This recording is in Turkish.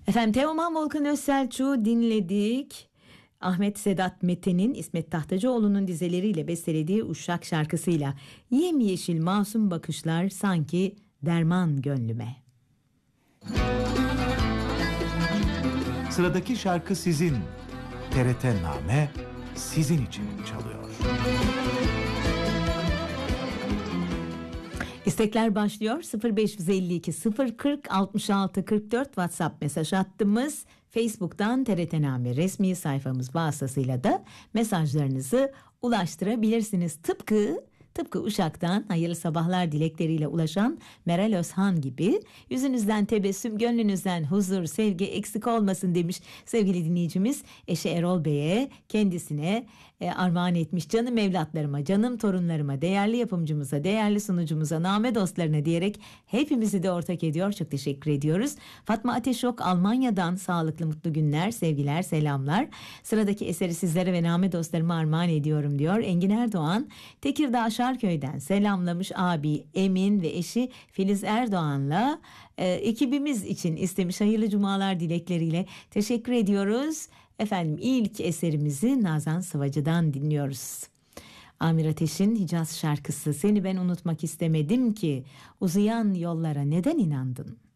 Efendim Teoman Volkan Özselçuk'u dinledik. Ahmet Sedat Metin'in İsmet Tahtacıoğlu'nun dizeleriyle bestelediği Uşak şarkısıyla yemyeşil masum bakışlar sanki derman gönlüme. Sıradaki şarkı sizin. TRT Name sizin için çalıyor. İstekler başlıyor. 0552 040 66 44 WhatsApp mesaj hattımız. Facebook'tan TRT Name resmi sayfamız vasıtasıyla da mesajlarınızı ulaştırabilirsiniz. Tıpkı Uşak'tan hayırlı sabahlar dilekleriyle ulaşan Meral Özhan gibi yüzünüzden tebessüm, gönlünüzden huzur, sevgi eksik olmasın demiş sevgili dinleyicimiz. Eşi Erol Bey'e, kendisine armağan etmiş. Canım evlatlarıma, canım torunlarıma, değerli yapımcımıza, değerli sunucumuza, name dostlarına diyerek hepimizi de ortak ediyor. Çok teşekkür ediyoruz. Fatma Ateşok Almanya'dan sağlıklı mutlu günler, sevgiler, selamlar. Sıradaki eseri sizlere ve name dostlarıma armağan ediyorum diyor. Engin Erdoğan Tekirdağ Şarköy'den selamlamış abi Emin ve eşi Filiz Erdoğan'la ekibimiz için istemiş. Hayırlı cumalar dilekleriyle teşekkür ediyoruz. Efendim ilk eserimizi Nazan Sıvacı'dan dinliyoruz. Amir Ateş'in Hicaz şarkısı. Seni ben unutmak istemedim ki, uzayan yollara neden inandın?